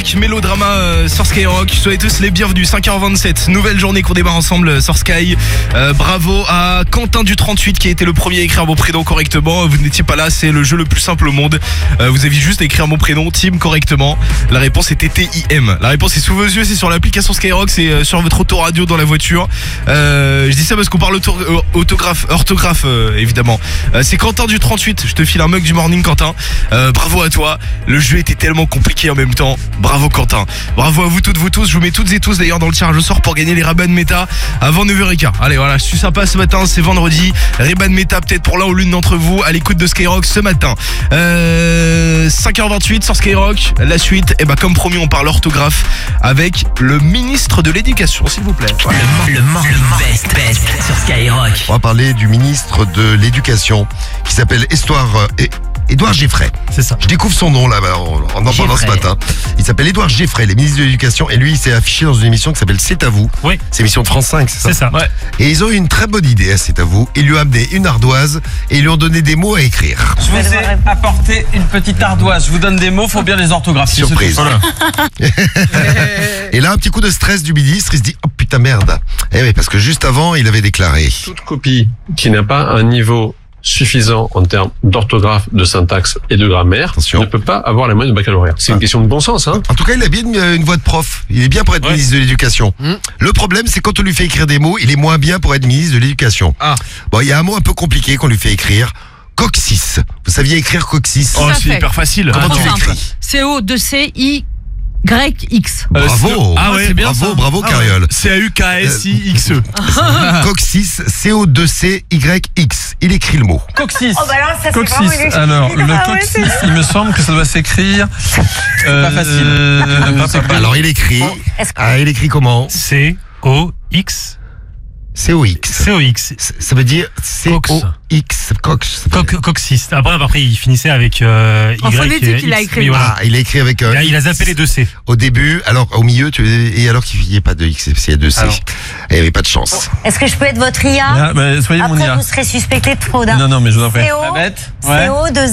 Mélodrama sur Skyrock, soyez tous les bienvenus, 5h27, nouvelle journée qu'on démarre ensemble sur Sky. Bravo à Quentin du 38 qui a été le premier à écrire mon prénom correctement. Vous n'étiez pas là, c'est le jeu le plus simple au monde. Vous aviez juste à écrire mon prénom, Tim, correctement. La réponse était T-I-M. La réponse est sous vos yeux, c'est sur l'application Skyrock, c'est sur votre autoradio dans la voiture. Je dis ça parce qu'on parle orthographe évidemment. C'est Quentin du 38, je te file un mug du morning Quentin. Bravo à toi, le jeu était tellement compliqué en même temps. Bravo Quentin, bravo à vous toutes, vous tous. Je vous mets toutes et tous d'ailleurs dans le tirage au sort pour gagner les Ray-Ban Meta avant 9h15. Allez voilà, je suis sympa ce matin, c'est vendredi. Ray-Ban Meta peut-être pour l'un ou l'une d'entre vous à l'écoute de Skyrock ce matin. 5h28 sur Skyrock, la suite, et comme promis on parle orthographe avec le ministre de l'Éducation s'il vous plaît. Le best sur Skyrock. On va parler du ministre de l'Éducation qui s'appelle Édouard Geoffrey. C'est ça. Je découvre son nom là, en en parlant ce matin. Il s'appelle Édouard Geoffrey, le ministre de l'Éducation, et lui il s'est affiché dans une émission qui s'appelle C'est à vous. Oui. C'est une émission de France 5, c'est ça? C'est ça. Ouais. Et ils ont eu une très bonne idée à C'est à vous. Ils lui ont amené une ardoise et ils lui ont donné des mots à écrire. Je vous ai apporté une petite ardoise. Je vous donne des mots, faut bien les orthographier. Surprise. Voilà. Et là, un petit coup de stress du ministre, il se dit oh putain merde. Eh oui, parce que juste avant, il avait déclaré. Toute copie qui n'a pas un niveau suffisant en termes d'orthographe, de syntaxe et de grammaire Attention. ne peut pas avoir les moyens de baccalauréat. C'est une question de bon sens, hein. En tout cas, il a bien une voix de prof. Il est bien pour être ministre de l'Éducation. Le problème, c'est quand on lui fait écrire des mots, il est moins bien pour être ministre de l'Éducation. Bon, il y a un mot un peu compliqué qu'on lui fait écrire. Coccyx. Vous saviez écrire coccyx? Oh, c'est hyper facile. Comment tu simple. l'écris? C-O-2-C-Y-X. Bravo. Ah ouais, c'est bien bravo, Cariole. C-A-U-K-S-I-X-E. Coccyx, C-O-2-C-Y-X. Il écrit le mot. Coccyx. Oh bah alors ça Coccyx. c'est vraiment une Alors, le Ah ouais, coccyx, il me semble que ça doit s'écrire. Pas facile. Alors, il écrit. Est-ce que- Il écrit comment? C-O-X. C-O-X. C-O-X. Ça veut dire C-O-X. Cox. Coccyx. Après, il finissait avec Y. En phonétique, il a écrit. Oui, voilà. Il a écrit avec Là, il a zappé les deux C. au début, alors au milieu, et alors qu'il n'y ait pas de X, il y a deux C. Alors. Il n'y avait pas de chance. Est-ce que je peux être votre IA? Ah, bah, soyez mon Après IA. vous serez suspecté de fraude. Non, mais je vous en prie. CO, bête. Ouais.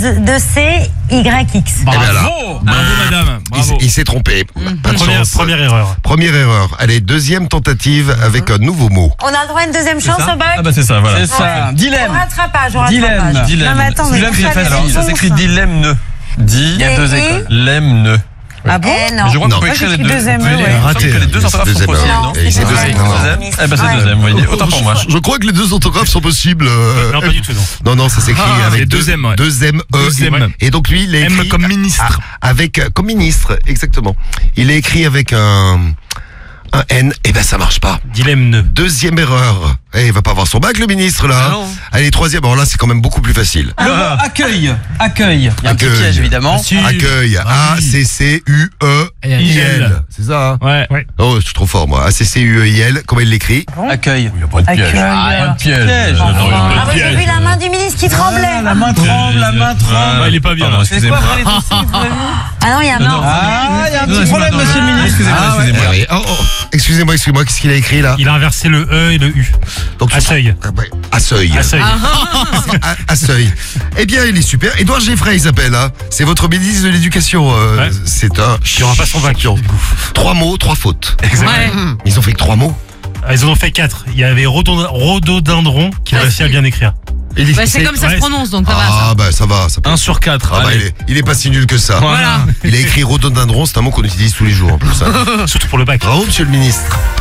CO2C-YX. Eh ben là, Bravo. Bravo, madame. Bravo. il s'est trompé. Pas de chance. Première erreur. Première erreur. Allez, deuxième tentative avec un nouveau mot. On a le droit à une deuxième chance au bac? Ah bah c'est ça, voilà. C'est ça. Au Dilemme. rattrapage, au Dilemme. rattrapage. Dilemme. Non mais attends, mais Dilemme, c'est ça, facile. les Alors, ça réponses. s'écrit dilemme. Il y a deux écoles. Lemne. Ah bon? Eh non. Mais je crois Non. qu'on peut Moi, écrire les j'écris deux. deuxième, Vous pouvez- ouais. il me semble Raté. que les deux orthographes sont Deuxième, possibles, non. non? Et c'est Non, deuxième. non. Deuxième. Eh ben c'est Ouais. deuxième, vous voyez. Autant pour moi. Je crois que les deux orthographes sont possibles. Non, pas du tout, non. Non, ça s'écrit avec c'est deuxième, ouais. Deuxième E. Deuxième. Et donc lui, il a M écrit comme ministre. avec comme ministre, exactement. Il a écrit avec un N. Et ben ça marche pas. Dilemme. Deuxième erreur. Il va pas avoir son bac le ministre là. Ah non. Allez, troisième. Alors là, c'est quand même beaucoup plus facile. Le mot accueil. Accueil. Il y a un petit Accueil. piège évidemment. Accueil. Ah oui. A-C-C-U-E-I-L. C'est ça, hein? Ouais. Oh, je suis trop fort, moi. A-C-C-U-E-I-L. Comment il l'écrit? Accueil. Il n'y a pas de piège. Pas de piège. Ah bah, j'ai vu la main du ministre qui tremblait. La main tremble, la main tremble. Il est pas bien. Pardon, là. excusez-moi. Ah non, il y a un mort. Ah, il y a un petit problème, monsieur le ministre. Excusez-moi, excusez-moi. Ah oui. Excusez-moi. Qu'est-ce qu'il a écrit là? Il a inversé le E et le U. Donc, À seuil. À seuil. À seuil. À seuil. Eh bien, il est super. Édouard Geoffrey, il s'appelle, hein. C'est votre ministre de l'Éducation. Ouais. C'est un. Il aura pas son bac. champion. 3 mots, 3 fautes. Ouais. Ils ont fait que 3 mots. Ils en ont fait 4. Il y avait rhododendron qui a réussi à bien écrire. Bah, c'est comme ça se prononce, donc ça va. Ah, bah ça va. Ça peut... 1 sur 4. Ah, bah, il est pas si nul que ça. Voilà. Il a écrit rhododendron, c'est un mot qu'on utilise tous les jours en plus. Hein. Surtout pour le bac. Bravo, monsieur le ministre.